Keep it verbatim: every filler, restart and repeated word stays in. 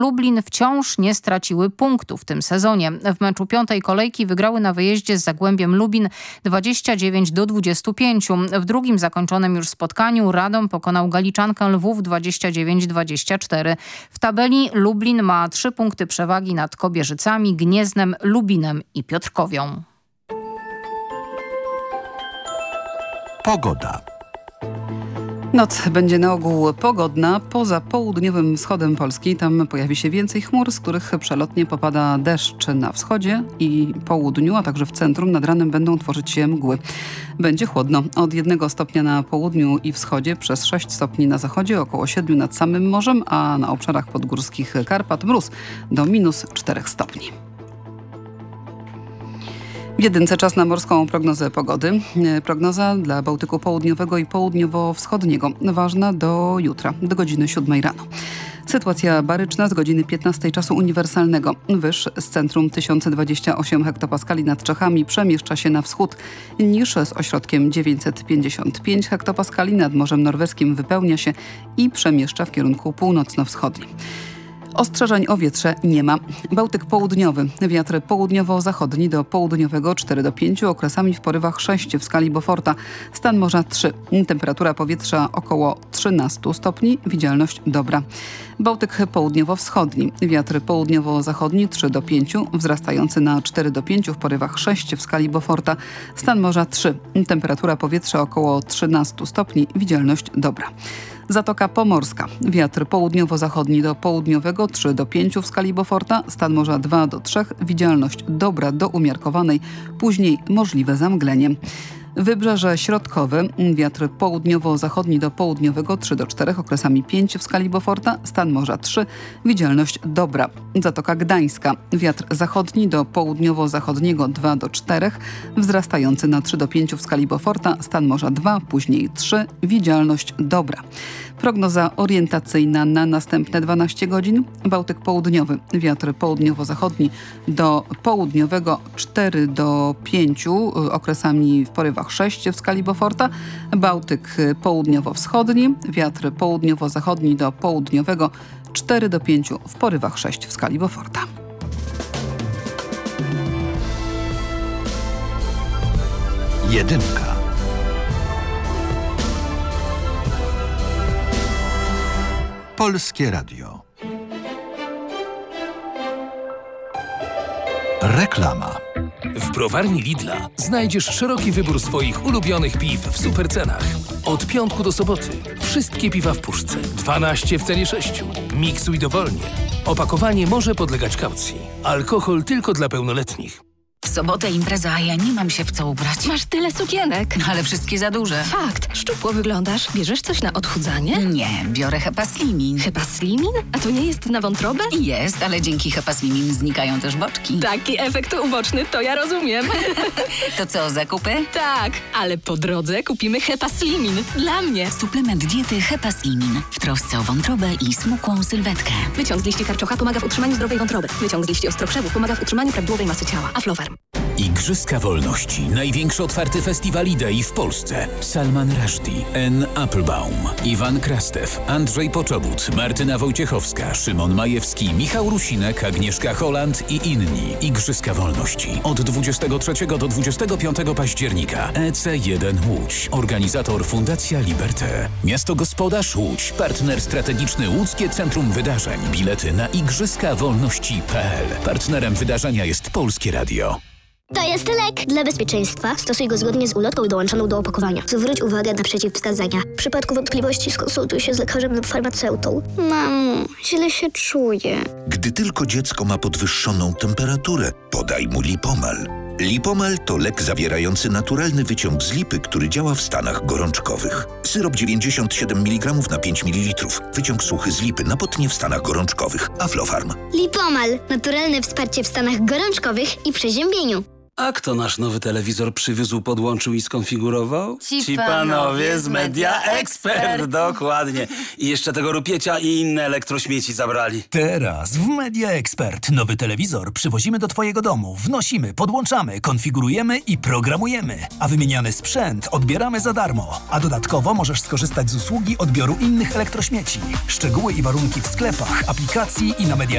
Lublin wciąż nie straciły punktu w tym sezonie. W meczu piątej kolejki wygrały na wyjeździe z Zagłębiem Lubin dwadzieścia dziewięć do dwudziestu pięciu. W drugim zakończonym już spotkaniu Radom pokonał Galiczankę Lwów dwadzieścia dziewięć dwadzieścia cztery. W tabeli Lublin ma trzy punkty przewagi nad Kobierzycami, Gnieznem, Lubinem i Piotrkowią. Pogoda. Noc będzie na ogół pogodna. Poza południowym wschodem Polski tam pojawi się więcej chmur, z których przelotnie popada deszcz na wschodzie i południu, a także w centrum. Nad ranem będą tworzyć się mgły. Będzie chłodno. Od jednego stopnia na południu i wschodzie, przez sześć stopni na zachodzie, około siedmiu nad samym morzem, a na obszarach podgórskich Karpat mróz do minus czterech stopni. W jedynce czas na morską prognozę pogody. Prognoza dla Bałtyku Południowego i Południowo-Wschodniego ważna do jutra, do godziny siódmej rano. Sytuacja baryczna z godziny piętnastej czasu uniwersalnego. Wyż z centrum tysiąc dwadzieścia osiem hektopaskali nad Czechami przemieszcza się na wschód. Niż z ośrodkiem dziewięćset pięćdziesiąt pięć hektopaskali nad Morzem Norweskim wypełnia się i przemieszcza w kierunku północno-wschodnim. Ostrzeżeń o wietrze nie ma. Bałtyk południowy. Wiatr południowo-zachodni do południowego cztery do pięciu, okresami w porywach sześć w skali Beauforta. Stan morza trzy. Temperatura powietrza około trzynaście stopni. Widzialność dobra. Bałtyk południowo-wschodni. Wiatr południowo-zachodni trzy do pięciu, wzrastający na cztery do pięciu, w porywach sześć w skali Beauforta. Stan morza trzy. Temperatura powietrza około trzynaście stopni. Widzialność dobra. Zatoka Pomorska. Wiatr południowo-zachodni do południowego trzy do pięciu w skali Beauforta. Stan morza dwa do trzech. Widzialność dobra do umiarkowanej. Później możliwe zamglenie. Wybrzeże środkowe. Wiatr południowo-zachodni do południowego trzy do czterech, okresami pięć w skali Beauforta. Stan morza trzy. Widzialność dobra. Zatoka Gdańska. Wiatr zachodni do południowo-zachodniego dwa do czterech, wzrastający na trzy do pięciu w skali Beauforta. Stan morza dwa, później trzy. Widzialność dobra. Prognoza orientacyjna na następne dwanaście godzin. Bałtyk południowy. Wiatr południowo-zachodni do południowego cztery do pięciu, okresami w porywach sześć w skali Beauforta. Bałtyk południowo-wschodni. Wiatr południowo-zachodni do południowego cztery do pięciu, w porywach sześć w skali Beauforta. Jedynka. Polskie Radio. Reklama. W browarni Lidla znajdziesz szeroki wybór swoich ulubionych piw w supercenach. Od piątku do soboty wszystkie piwa w puszce, dwanaście w cenie sześciu. Miksuj dowolnie. Opakowanie może podlegać kaucji. Alkohol tylko dla pełnoletnich. W sobotę impreza, a ja nie mam się w co ubrać. Masz tyle sukienek. Ale wszystkie za duże. Fakt. Szczupło wyglądasz. Bierzesz coś na odchudzanie? Nie, biorę Hepaslimin. Hepaslimin? A to nie jest na wątrobę? Jest, ale dzięki Hepaslimin znikają też boczki. Taki efekt uboczny, to ja rozumiem. To co, zakupy? Tak, ale po drodze kupimy Hepaslimin. Dla mnie. Suplement diety Hepaslimin. W trosce o wątrobę i smukłą sylwetkę. Wyciąg z liści karczocha pomaga w utrzymaniu zdrowej wątroby. Wyciąg z liści ostrokrzewów pomaga w utrzymaniu prawidłowej masy ciała. Aflofarm. Igrzyska Wolności. Największy otwarty festiwal idei w Polsce. Salman Rushdie, Anne Applebaum, Iwan Krastew, Andrzej Poczobut, Martyna Wojciechowska, Szymon Majewski, Michał Rusinek, Agnieszka Holland i inni. Igrzyska Wolności. Od dwudziestego trzeciego do dwudziestego piątego października. E C jeden Łódź. Organizator Fundacja Liberté. Miasto gospodarz Łódź. Partner strategiczny Łódzkie Centrum Wydarzeń. Bilety na igrzyska wolności kropka p l. Partnerem wydarzenia jest Polskie Radio. To jest lek. Dla bezpieczeństwa stosuj go zgodnie z ulotką dołączoną do opakowania. Zwróć uwagę na przeciwwskazania. W przypadku wątpliwości skonsultuj się z lekarzem lub farmaceutą. Mamo, źle się czuję. Gdy tylko dziecko ma podwyższoną temperaturę, podaj mu Lipomal. Lipomal to lek zawierający naturalny wyciąg z lipy, który działa w stanach gorączkowych. Syrop dziewięćdziesiąt siedem miligramów na pięć mililitrów. Wyciąg suchy z lipy na potnie w stanach gorączkowych. Aflofarm. Lipomal. Naturalne wsparcie w stanach gorączkowych i przeziębieniu. A kto nasz nowy telewizor przywiózł, podłączył i skonfigurował? Ci, Ci panowie z Media Expert. Dokładnie. I jeszcze tego rupiecia i inne elektrośmieci zabrali. Teraz w Media Expert nowy telewizor przywozimy do twojego domu, wnosimy, podłączamy, konfigurujemy i programujemy. A wymieniany sprzęt odbieramy za darmo. A dodatkowo możesz skorzystać z usługi odbioru innych elektrośmieci. Szczegóły i warunki w sklepach, aplikacji i na media